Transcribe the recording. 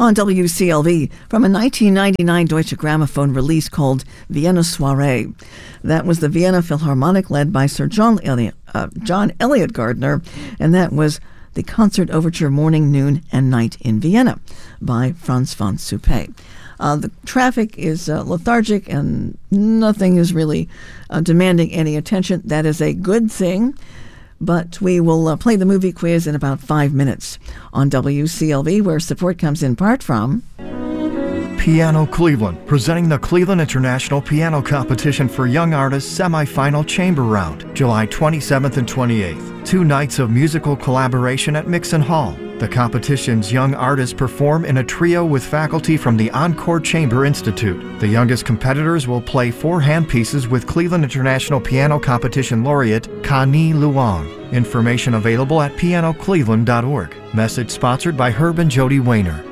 On WCLV from a 1999 Deutsche Grammophon release called Vienna Soiree. That was the Vienna Philharmonic led by Sir John Elliott Gardner, and that was the Concert Overture Morning, Noon, and Night in Vienna by Franz von Suppé. The traffic is lethargic and nothing is really demanding any attention. That is a good thing. But we will play the movie quiz in about 5 minutes on WCLV, where support comes in part from Piano Cleveland, presenting the Cleveland International Piano Competition for Young Artists Semifinal Chamber Round, July 27th and 28th. 2 nights of musical collaboration at Mixon Hall. The competition's young artists perform in a trio with faculty from the Encore Chamber Institute. The youngest competitors will play 4 handpieces with Cleveland International Piano Competition laureate Ka-Ni Luong. Information available at pianocleveland.org. Message sponsored by Herb and Jody Wayner.